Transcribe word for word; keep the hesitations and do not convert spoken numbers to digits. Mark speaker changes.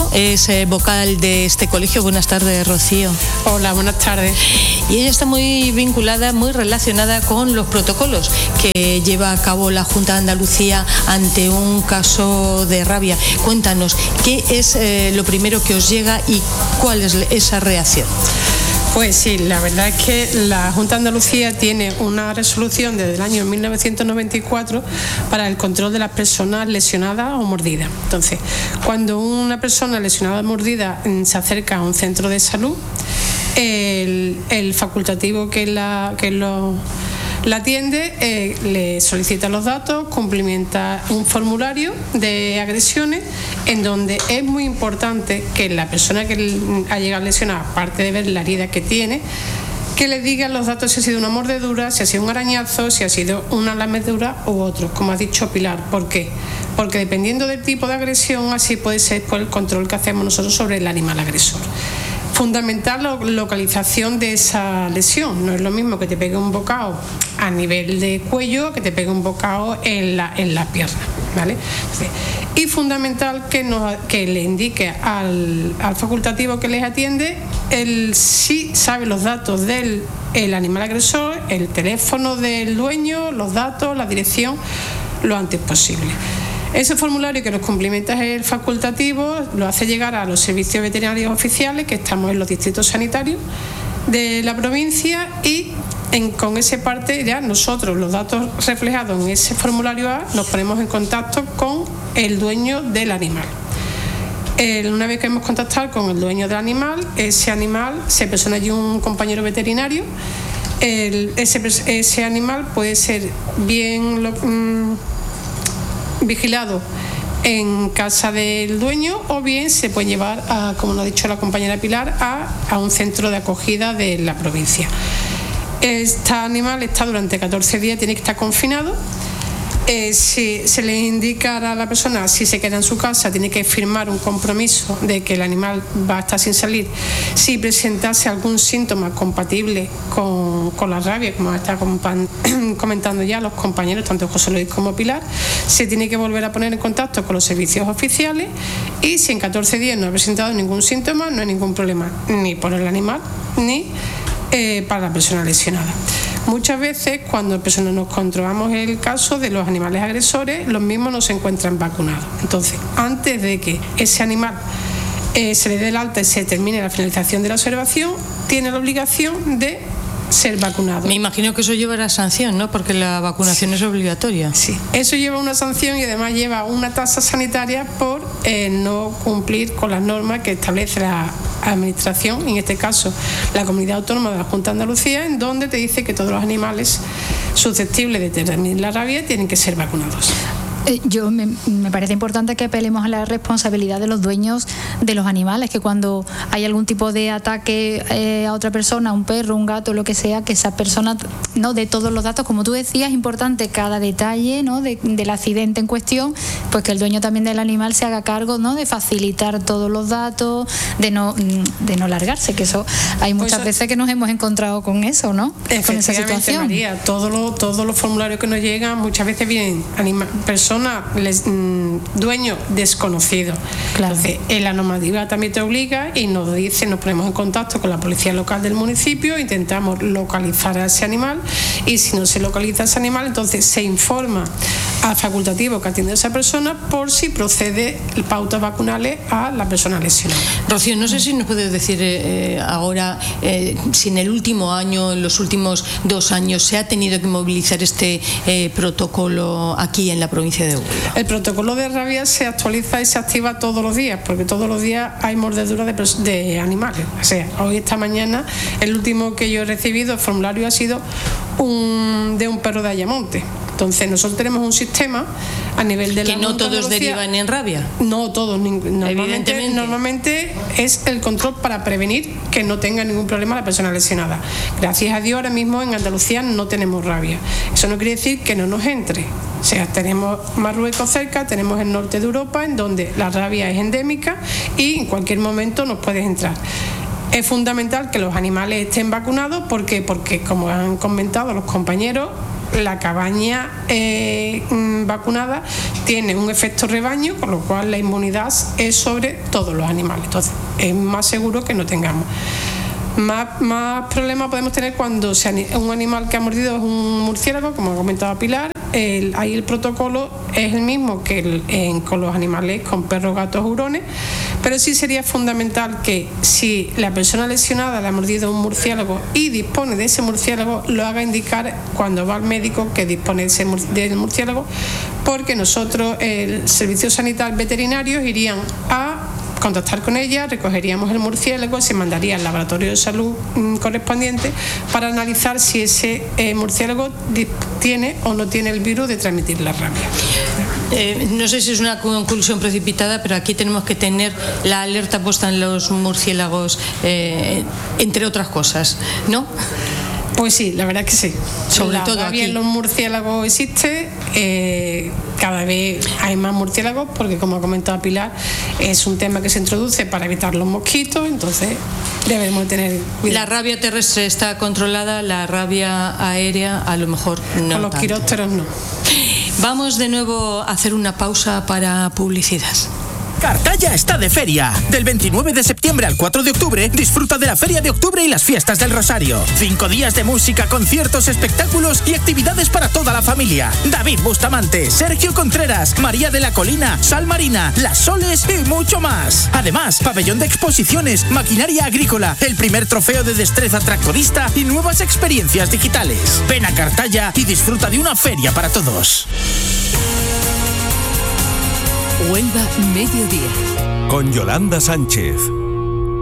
Speaker 1: es eh, vocal de este colegio. Buenas tardes, Rocío.
Speaker 2: Hola, buenas tardes.
Speaker 1: Y ella está muy vinculada, muy relacionada con los protocolos que lleva a cabo la Junta de Andalucía ante un caso de rabia. Cuéntanos, ¿qué es eh, lo primero que os llega y cuál es esa reacción?
Speaker 2: Pues sí, la verdad es que la Junta de Andalucía tiene una resolución desde el año mil novecientos noventa y cuatro para el control de las personas lesionadas o mordidas. Entonces, cuando una persona lesionada o mordida se acerca a un centro de salud, el, el facultativo que la, que lo, la atiende eh, le solicita los datos, cumplimenta un formulario de agresiones en donde es muy importante que la persona que ha llegado lesionada, aparte de ver la herida que tiene, que le diga los datos si ha sido una mordedura, si ha sido un arañazo, si ha sido una lamedura u otro, como ha dicho Pilar. ¿Por qué? Porque dependiendo del tipo de agresión, así puede ser por el control que hacemos nosotros sobre el animal agresor. Fundamental la localización de esa lesión. No es lo mismo que te pegue un bocado a nivel de cuello que te pegue un bocado en la, en la pierna, ¿vale? Y fundamental que, nos, que le indique al, al facultativo que les atiende el si sabe los datos del el animal agresor, el teléfono del dueño, los datos, la dirección, lo antes posible. Ese formulario que nos complementa el facultativo lo hace llegar a los servicios veterinarios oficiales, que estamos en los distritos sanitarios de la provincia, y en, con esa parte ya nosotros, los datos reflejados en ese formulario A, nos ponemos en contacto con el dueño del animal. El, una vez que hemos contactado con el dueño del animal, ese animal se persona allí un compañero veterinario. El, ese, ese animal puede ser bien lo, mmm, vigilado en casa del dueño, o bien se puede llevar, a, como nos ha dicho la compañera Pilar, a, a un centro de acogida de la provincia. Este animal está durante catorce días, tiene que estar confinado. Eh, si se le indica a la persona, si se queda en su casa, tiene que firmar un compromiso de que el animal va a estar sin salir. Si presentase algún síntoma compatible con, con la rabia, como está comentando ya los compañeros, tanto José Luis como Pilar, se tiene que volver a poner en contacto con los servicios oficiales, y si en catorce días no ha presentado ningún síntoma, no hay ningún problema, ni por el animal, ni eh, para la persona lesionada. Muchas veces, cuando personas nos controlamos el caso de los animales agresores, los mismos no se encuentran vacunados. Entonces, antes de que ese animal eh, se le dé el alta y se termine la finalización de la observación, tiene la obligación de ser vacunado.
Speaker 1: Me imagino que eso llevará sanción, ¿no? Porque la vacunación sí. es obligatoria.
Speaker 2: Sí, eso lleva una sanción y además lleva una tasa sanitaria por eh, no cumplir con las normas que establece la administración, en este caso la Comunidad Autónoma de la Junta de Andalucía, en donde te dice que todos los animales susceptibles de tener la rabia tienen que ser vacunados.
Speaker 3: Yo me, me parece importante que apelemos a la responsabilidad de los dueños de los animales, que cuando hay algún tipo de ataque eh, a otra persona, un perro, un gato, lo que sea, que esa persona no dé todos los datos. Como tú decías, es importante cada detalle, ¿no?, de, del accidente en cuestión, pues que el dueño también del animal se haga cargo, ¿no?, de facilitar todos los datos, de no de no largarse, que eso hay muchas pues, veces que nos hemos encontrado con eso, ¿no?, con esa situación.
Speaker 2: María, todos los todos los formularios que nos llegan muchas veces vienen anima, personas Les, mmm, dueño desconocido. Claro. Entonces, en la normativa también te obliga y nos dice, nos ponemos en contacto con la policía local del municipio, intentamos localizar a ese animal, y si no se localiza ese animal, entonces se informa al facultativo que atiende a esa persona por si procede pautas vacunales a la persona lesionada.
Speaker 1: Rocío, no sé si nos puedes decir eh, ahora eh, si en el último año, en los últimos dos años, se ha tenido que movilizar este eh, protocolo aquí en la provincia de Huelva.
Speaker 2: El protocolo de rabia se actualiza y se activa todos los días, porque todos los días hay mordeduras de, de animales. O sea, hoy, esta mañana, el último que yo he recibido, el formulario, ha sido un, de un perro de Ayamonte. Entonces, nosotros tenemos un sistema a nivel de la...
Speaker 1: ¿Que no todos derivan en rabia?
Speaker 2: No todos. Normalmente, normalmente es el control para prevenir que no tenga ningún problema la persona lesionada. Gracias a Dios, ahora mismo en Andalucía no tenemos rabia. Eso no quiere decir que no nos entre. O sea, tenemos Marruecos cerca, tenemos el norte de Europa, en donde la rabia es endémica y en cualquier momento nos puedes entrar. Es fundamental que los animales estén vacunados. ¿Por qué? Porque, como han comentado los compañeros, la cabaña eh, vacunada tiene un efecto rebaño, con lo cual la inmunidad es sobre todos los animales. Entonces, es más seguro que no tengamos. Más, más problemas podemos tener cuando se, un animal que ha mordido es un murciélago, como ha comentado Pilar. El, ahí el protocolo es el mismo que el, en, con los animales, con perros, gatos, hurones, pero sí sería fundamental que si la persona lesionada le ha mordido un murciélago y dispone de ese murciélago, lo haga indicar cuando va al médico que dispone de ese, del murciélago, porque nosotros, el servicio sanitario veterinario, irían a contactar con ella, recogeríamos el murciélago, se mandaría al laboratorio de salud mmm, correspondiente para analizar si ese eh, murciélago tiene o no tiene el virus de transmitir la rabia.
Speaker 1: Eh, no sé si es una conclusión precipitada, pero aquí tenemos que tener la alerta puesta en los murciélagos, eh, entre otras cosas, ¿no?
Speaker 2: Pues sí, la verdad es que sí.
Speaker 1: Sobre
Speaker 2: la
Speaker 1: todo
Speaker 2: rabia
Speaker 1: aquí.
Speaker 2: En los murciélagos existe, eh, cada vez hay más murciélagos porque, como ha comentado Pilar, es un tema que se introduce para evitar los mosquitos, entonces debemos tener cuidado.
Speaker 1: La rabia terrestre está controlada, la rabia aérea a lo mejor no.
Speaker 2: Con los
Speaker 1: tanto.
Speaker 2: quirópteros no.
Speaker 1: Vamos de nuevo a hacer una pausa para publicidad.
Speaker 4: Cartaya está de feria. Del veintinueve de septiembre al cuatro de octubre, disfruta de la Feria de Octubre y las Fiestas del Rosario. Cinco días de música, conciertos, espectáculos y actividades para toda la familia. David Bustamante, Sergio Contreras, María de la Colina, Sal Marina, Las Soles y mucho más. Además, pabellón de exposiciones, maquinaria agrícola, el primer trofeo de destreza tractorista y nuevas experiencias digitales. Ven a Cartaya y disfruta de una feria para todos.
Speaker 5: Huelva Mediodía.
Speaker 6: Con Yolanda Sánchez.